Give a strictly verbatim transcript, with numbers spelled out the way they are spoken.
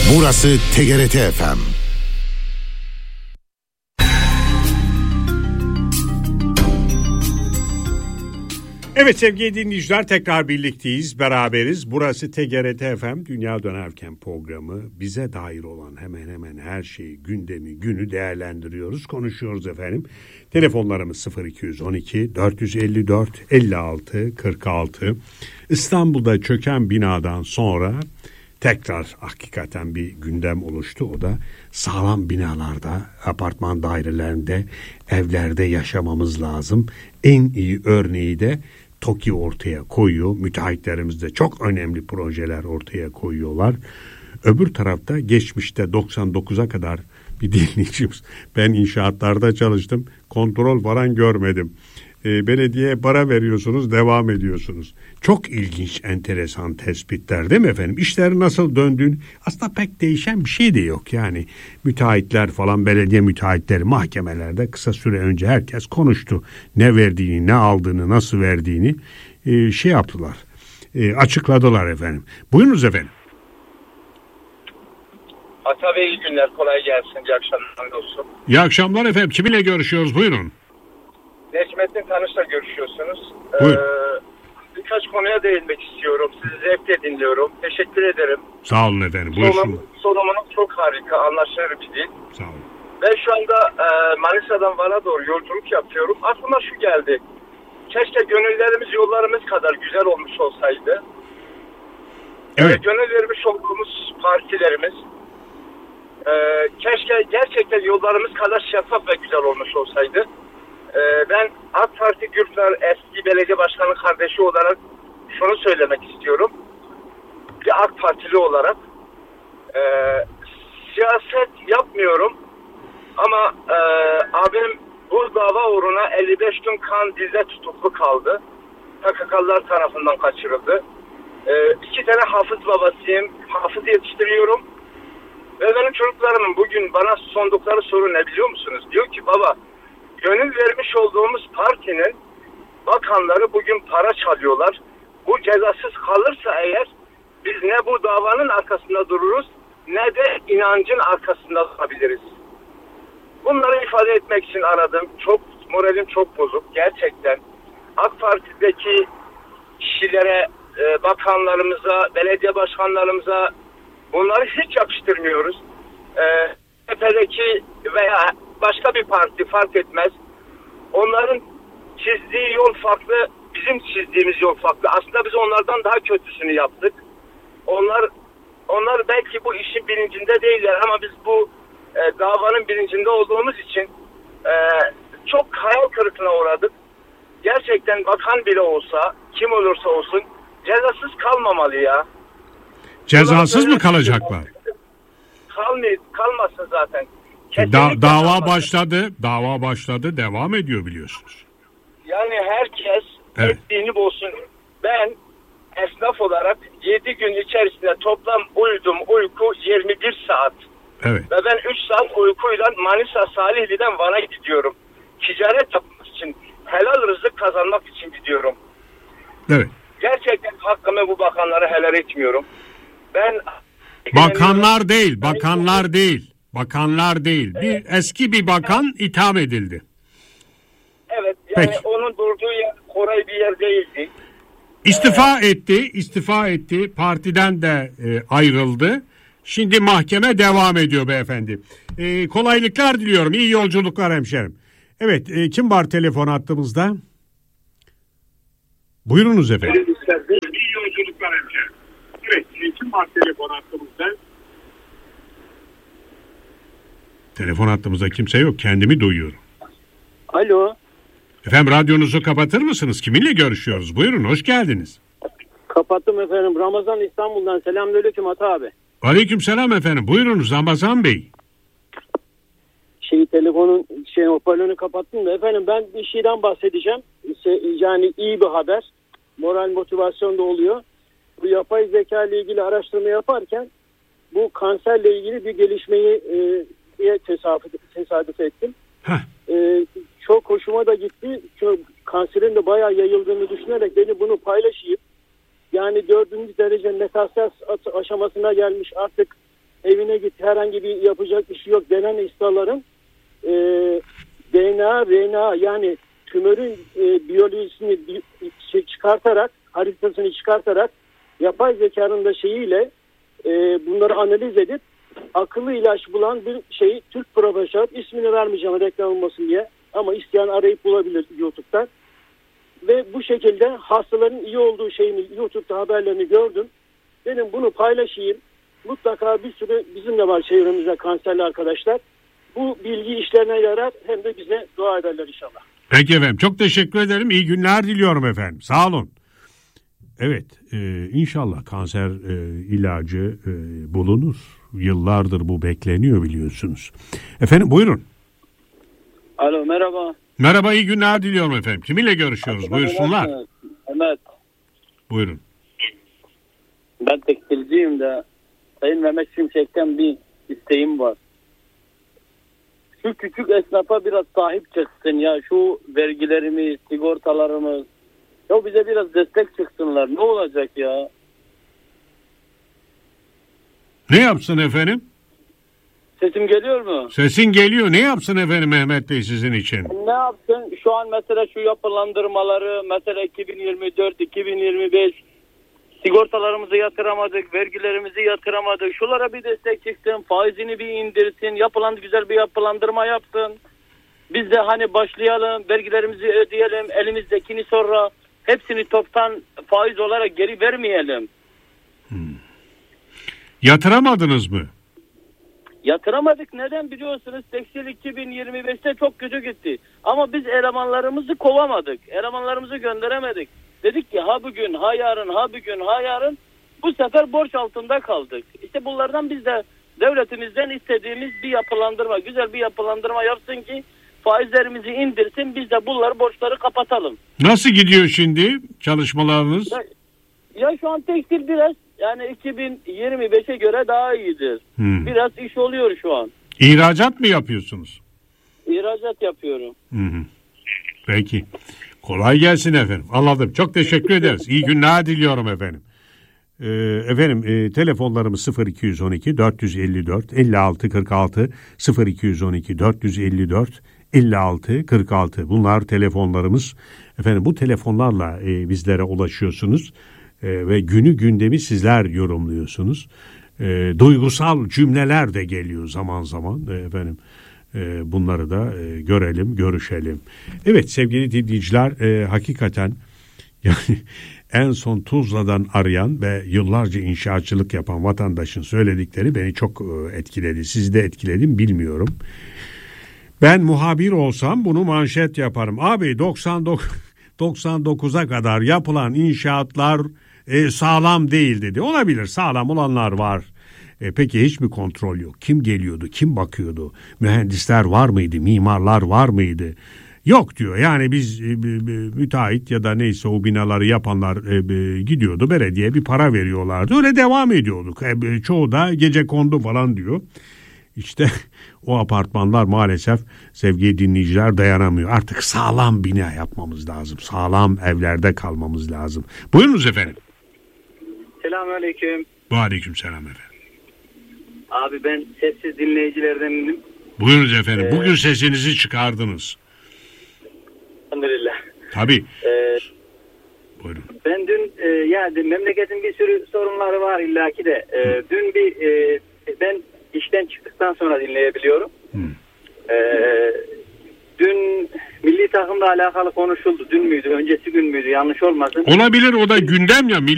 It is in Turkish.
Burası T G R T F M. Evet sevgili dinleyiciler, tekrar birlikteyiz, beraberiz. Burası T G R T F M, Dünya Dönerken programı. Bize dair olan hemen hemen her şeyi, gündemi, günü değerlendiriyoruz, konuşuyoruz efendim. Telefonlarımız sıfır iki on iki dört yüz elli dört elli altı kırk altı. İstanbul'da çöken binadan sonra tekrar hakikaten bir gündem oluştu. O da sağlam binalarda, apartman dairelerinde, evlerde yaşamamız lazım. En iyi örneği de TOKİ ortaya koyuyor. Müteahhitlerimiz de çok önemli projeler ortaya koyuyorlar. Öbür tarafta geçmişte doksan dokuza kadar bir dinleyicimiz, ben inşaatlarda çalıştım, kontrol falan görmedim. E, belediyeye para veriyorsunuz, devam ediyorsunuz. Çok ilginç, enteresan tespitler değil mi efendim? İşler nasıl döndüğünü aslında pek değişen bir şey de yok. Yani müteahhitler falan, belediye müteahhitleri mahkemelerde kısa süre önce herkes konuştu. Ne verdiğini, ne aldığını, nasıl verdiğini e, şey yaptılar. E, açıkladılar efendim. Buyurunuz efendim. Ata Bey, iyi günler, kolay gelsin, iyi akşamlar olsun. İyi akşamlar efendim, kiminle görüşüyoruz, buyurun. Necmettin Tanış'la görüşüyorsunuz. Buyurun. Ee, birkaç konuya değinmek istiyorum, sizi zevkle dinliyorum, teşekkür ederim. Sağ olun efendim, buyursun. Solum, solumunuz çok harika, anlaşılır bir dil. Sağ olun. Ben şu anda e, Manisa'dan Van'a doğru yolculuk yapıyorum. Aklıma şu geldi, keşke gönüllerimiz yollarımız kadar güzel olmuş olsaydı. Evet. Ee, gönül vermiş olduğumuz partilerimiz, e, keşke gerçekten yollarımız kadar şeffaf ve güzel olmuş olsaydı. Ee, ben AK Parti Gürpınar eski belediye başkanı kardeşi olarak şunu söylemek istiyorum. Bir AK Partili olarak e, siyaset yapmıyorum ama e, abim bu dava uğruna elli beş gün Kandil'de tutuklu kaldı. P K K'lılar tarafından kaçırıldı. E, iki tane hafız babasıyım. Hafız yetiştiriyorum. Ve benim çocuklarımın bugün bana sordukları soru ne biliyor musunuz? Diyor ki baba, gönül vermiş olduğumuz partinin bakanları bugün para çalıyorlar. Bu cezasız kalırsa eğer biz ne bu davanın arkasında dururuz ne de inancın arkasında durabiliriz. Bunları ifade etmek için aradım. Çok moralim çok bozuk gerçekten. AK Parti'deki kişilere, bakanlarımıza, belediye başkanlarımıza bunları hiç yakıştırmıyoruz. C H P'deki veya başka bir parti fark etmez. Onların çizdiği yol farklı, bizim çizdiğimiz yol farklı. Aslında biz onlardan daha kötüsünü yaptık. Onlar onlar belki bu işin bilincinde değiller ama biz bu e, davanın bilincinde olduğumuz için e, çok hayal kırıklığına uğradık. Gerçekten bakan bile olsa, kim olursa olsun cezasız kalmamalı ya. Cezasız mı kalacaklar? Kalmay, kalmasın zaten. Da, dava başladı, dava başladı, devam ediyor biliyorsunuz. Yani herkes evet. ettiğini bulsun. Ben esnaf olarak yedi gün içerisinde toplam uyudum uyku yirmi bir saat. Evet. Ve ben üç saat uykuyla Manisa Salihli'den Van'a gidiyorum. Ticaret yapmak için, helal rızık kazanmak için gidiyorum. Evet. Gerçekten hakkımı bu bakanlara helal etmiyorum. Ben Bakanlar değil, bakanlar değil. Bakanlar değil. Evet. Bir eski bir bakan itham edildi. Evet, yani Peki. Onun durduğu yer Koray bir yer değildi. İstifa ee, etti, istifa etti. Partiden de e, ayrıldı. Şimdi mahkeme devam ediyor beyefendi. E, kolaylıklar diliyorum. İyi yolculuklar hemşerim. Evet, e, kim var telefon hattımızda? Buyurunuz efendim. İyi yolculuklar hemşerim. Evet, kim var telefon hattımızda? Telefon hattımızda kimse yok. Kendimi duyuyorum. Alo. Efendim radyonuzu kapatır mısınız? Kiminle görüşüyoruz? Buyurun, hoş geldiniz. Kapattım efendim. Ramazan İstanbul'dan. Selamünaleyküm Ata abi. Aleykümselam efendim. Buyurunuz Ramazan Bey. Şey telefonun şey hoparlörünü kapattım da efendim ben bir şeyden bahsedeceğim. Yani iyi bir haber. Moral motivasyon da oluyor. Bu yapay zeka ile ilgili araştırma yaparken bu kanserle ilgili bir gelişmeyi e, tesadüf, tesadüf ettim. E, çok hoşuma da gitti. Çok, kanserin de bayağı yayıldığını düşünerek beni bunu paylaşayım. Yani dördüncü derece metastaz aşamasına gelmiş artık evine git, herhangi bir yapacak işi yok denen ihtarların e, D N A, R N A yani tümörün e, biyolojisini bi, çıkartarak, haritasını çıkartarak yapay zekanın da şeyiyle e, bunları analiz edip akıllı ilaç bulan bir şey Türk profesör, ismini vermeyeceğim reklam olmasın diye ama isteyen arayıp bulabilir YouTube'dan. Ve bu şekilde hastaların iyi olduğu şeyini YouTube'da haberlerini gördüm. Dedim bunu paylaşayım. Mutlaka bir sürü bizim de var çevremizde kanserli arkadaşlar. Bu bilgi işlerine yarar hem de bize dua ederler inşallah. Peki efendim, çok teşekkür ederim. İyi günler diliyorum efendim. Sağ olun. Evet, e, inşallah kanser e, ilacı e, bulunur. Yıllardır bu bekleniyor biliyorsunuz. Efendim buyurun. Alo, merhaba. Merhaba, iyi günler diliyorum efendim. Kiminle görüşüyoruz? Merhaba, Buyursunlar. Mehmet. Buyurun. Ben tekstilciyim de Sayın Mehmet Şimşek'ten bir isteğim var. Şu küçük esnafa biraz sahip çıksın ya. Şu vergilerimiz, sigortalarımız. Ya bize biraz destek çıksınlar. Ne olacak ya? Ne yapsın efendim? Sesim geliyor mu? Sesin geliyor. Ne yapsın efendim Mehmet Bey sizin için? Ne yapsın? Şu an mesela şu yapılandırmaları, mesela iki bin yirmi dört iki bin yirmi beş sigortalarımızı yatıramadık, vergilerimizi yatıramadık. Şulara bir destek çıksın, faizini bir indirsin, yapılan güzel bir yapılandırma yapsın. Biz de hani başlayalım, vergilerimizi ödeyelim, elimizdekini sonra hepsini toptan faiz olarak geri vermeyelim. Hmm. Yatıramadınız mı? Yatıramadık. Neden biliyorsunuz? Tekstil iki bin yirmi beşte çok kötü gitti. Ama biz elemanlarımızı kovamadık. Elemanlarımızı gönderemedik. Dedik ki ha bugün, ha yarın, ha bugün, ha yarın. Bu sefer borç altında kaldık. İşte bunlardan biz de devletimizden istediğimiz bir yapılandırma, güzel bir yapılandırma yapsın ki faizlerimizi indirsin. Biz de bunları, borçları kapatalım. Nasıl gidiyor şimdi çalışmalarınız? Ya, ya şu an tekstil biraz yani iki bin yirmi beşe göre daha iyidir. Hmm. Biraz iş oluyor şu an. İhracat mı yapıyorsunuz? İhracat yapıyorum. Hı hı. Peki. Kolay gelsin efendim. Anladım. Çok teşekkür ederiz. İyi günler diliyorum efendim. Ee, efendim e, telefonlarımız sıfır iki on iki dört yüz elli dört elli altı kırk altı sıfır iki on iki dört yüz elli dört elli altı kırk altı. Bunlar telefonlarımız. Efendim bu telefonlarla e, bizlere ulaşıyorsunuz. E, ve günü gündemi sizler yorumluyorsunuz. E, duygusal cümleler de geliyor zaman zaman. E, efendim e, bunları da e, görelim, görüşelim. Evet sevgili dinleyiciler, e, hakikaten yani en son Tuzla'dan arayan ve yıllarca inşaatçılık yapan vatandaşın söyledikleri beni çok e, etkiledi. Sizi de etkiledi bilmiyorum. Ben muhabir olsam bunu manşet yaparım. Abi doksan dokuz doksan dokuza kadar yapılan inşaatlar e, sağlam değil dedi. Olabilir, sağlam olanlar var. E, peki hiç mi kontrol yok? Kim geliyordu? Kim bakıyordu? Mühendisler var mıydı? Mimarlar var mıydı? Yok diyor. Yani biz e, e, müteahhit ya da neyse o binaları yapanlar e, e, gidiyordu. Belediye bir para veriyorlardı. Öyle devam ediyorduk. E, çoğu da gecekondu falan diyor. İşte o apartmanlar maalesef sevgili dinleyiciler dayanamıyor. Artık sağlam bina yapmamız lazım. Sağlam evlerde kalmamız lazım. Buyurunuz efendim. Selamünaleyküm. Aleykümselam efendim. Abi ben sessiz dinleyicilerdenim. Buyurunuz efendim. Ee, Bugün sesinizi çıkardınız. Elhamdülillah. Tabii. Ee, Buyurun. Ben dün e, yani memleketin bir sürü sorunları var illaki de. E, dün bir e, ben işten çıktıktan sonra dinleyebiliyorum. Hı. E, dün milli takımla alakalı konuşuldu. Dün müydü? Öncesi gün müydü? Yanlış olmasın. Olabilir, o da gündem ya.